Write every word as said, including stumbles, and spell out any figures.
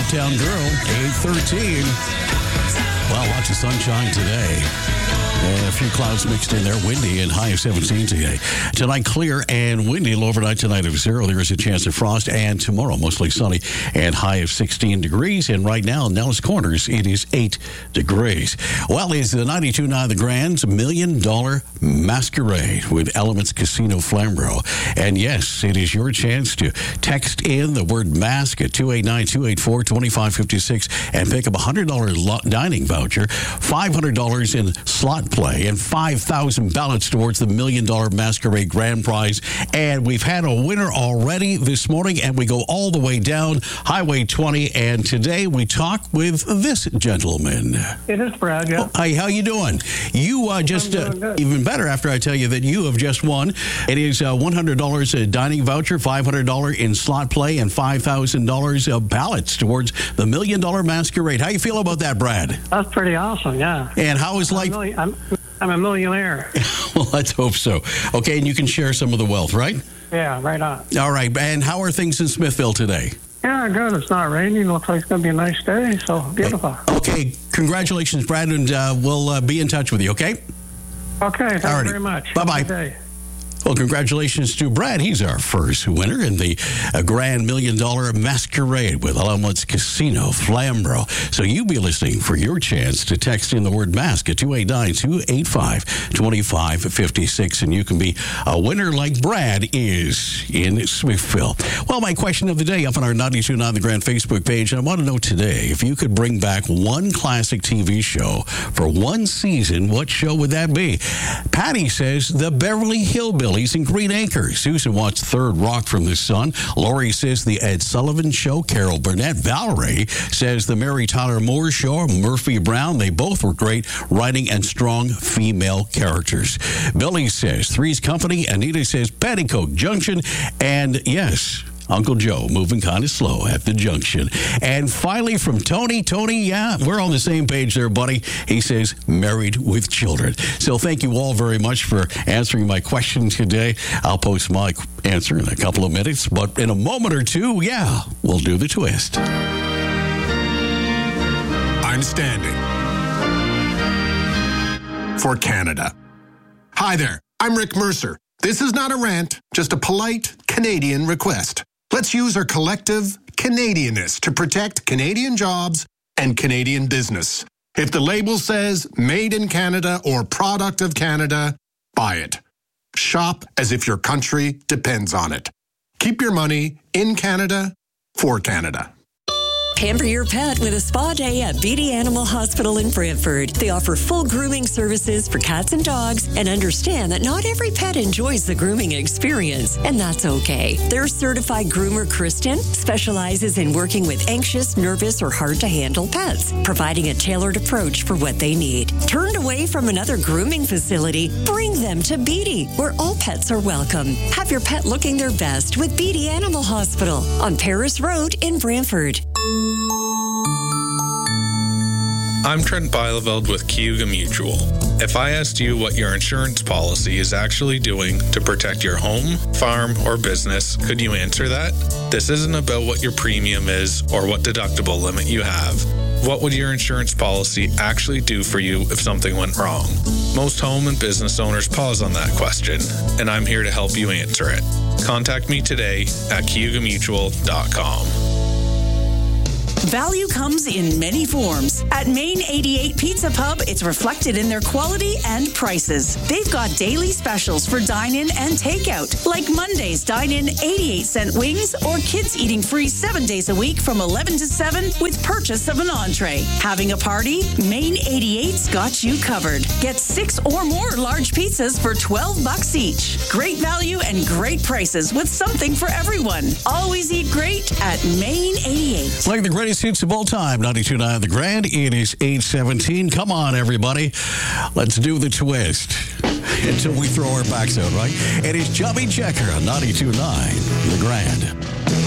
Uptown Girl, eight thirteen. Well, lots of sunshine today. And a few clouds mixed in there. Windy and high of seventeen today. Tonight, clear and windy. Low overnight tonight of zero. There is a chance of frost. And tomorrow, mostly sunny and high of sixteen degrees. And right now, in Nellis Corners, it is eight degrees. Well, it's the ninety-two point nine The Grand's Million Dollar Masquerade with Elements Casino Flamborough. And yes, it is your chance to text in the word mask at two eight nine, two eight four, two five five six and pick up a one hundred dollars dining voucher, five hundred dollars in slot play, and five thousand ballots towards the Million Dollar Masquerade Grand Prize. And we've had a winner already this morning, and we go all the way down Highway twenty. And today we talk with this gentleman. It is Brad, yeah. Oh, hi, how you doing? You uh, just, uh, even better after I tell you that you have just won. It is uh, one hundred dollars a dining voucher, five hundred dollars in slot play, and five thousand dollars of ballots towards the Million Dollar Masquerade. How you feel about that, Brad? That's pretty awesome, yeah. And how is life? I'm, million, I'm, I'm a millionaire. Well, let's hope so. Okay, and you can share some of the wealth, right? Yeah, right on. All right, and how are things in Smithville today? Yeah, good. It's not raining. Looks like it's going to be a nice day, so beautiful. Okay, congratulations, Brad, and uh, we'll uh, be in touch with you, okay? Okay, thank Alrighty. you very much. Bye-bye. Have a good day. Well, congratulations to Brad. He's our first winner in the uh, Grand Million Dollar Masquerade with Elements Casino Flamborough. So you be listening for your chance to text in the word mask at two eight nine, two eight five, two five five six, and you can be a winner like Brad is in Smithville. Well, my question of the day up on our ninety-two point nine The Grand Facebook page, and I want to know today, if you could bring back one classic T V show for one season, what show would that be? Patty says The Beverly Hillbillies and Green Acres. Susan wants Third Rock from the Sun. Lori says The Ed Sullivan Show. Carol Burnett. Valerie says The Mary Tyler Moore Show. Murphy Brown. They both were great writing and strong female characters. Billy says Three's Company. Anita says Petticoat Junction. And yes, Uncle Joe moving kind of slow at the junction. And finally from Tony. Tony, yeah, we're on the same page there, buddy. He says Married with Children. So thank you all very much for answering my question today. I'll post my answer in a couple of minutes, but in a moment or two, yeah, we'll do the twist. I'm standing for Canada. Hi there, I'm Rick Mercer. This is not a rant, just a polite Canadian request. Let's use our collective Canadianness to protect Canadian jobs and Canadian business. If the label says Made in Canada or Product of Canada, buy it. Shop as if your country depends on it. Keep your money in Canada for Canada. Pamper your pet with a spa day at Beatty Animal Hospital in Brantford. They offer full grooming services for cats and dogs and understand that not every pet enjoys the grooming experience, and that's okay. Their certified groomer, Kristen, specializes in working with anxious, nervous, or hard-to-handle pets, providing a tailored approach for what they need. Turned away from another grooming facility? Bring them to Beatty, where all pets are welcome. Have your pet looking their best with Beatty Animal Hospital on Paris Road in Brantford. I'm Trent Bielefeld with Cayuga Mutual. If I asked you what your insurance policy is actually doing to protect your home, farm, or business, could you answer that? This isn't about what your premium is or what deductible limit you have. What would your insurance policy actually do for you if something went wrong? Most home and business owners pause on that question, and I'm here to help you answer it. Contact me today at cayuga mutual dot com. Value comes in many forms. At Main eighty-eight Pizza Pub, it's reflected in their quality and prices. They've got daily specials for dine-in and takeout, like Monday's dine-in eighty-eight cent wings or kids eating free seven days a week from eleven to seven with purchase of an entree. Having a party? Main eighty-eight's got you covered. Get six or more large pizzas for twelve bucks each. Great value and great prices with something for everyone. Always eat great at Main eighty-eight. Playing the greatest hits of all time, ninety-two point nine The Grand. It is eight seventeen. Come on, everybody. Let's do the twist until we throw our backs out, right? It is Chubby Checker on ninety-two point nine The Grand.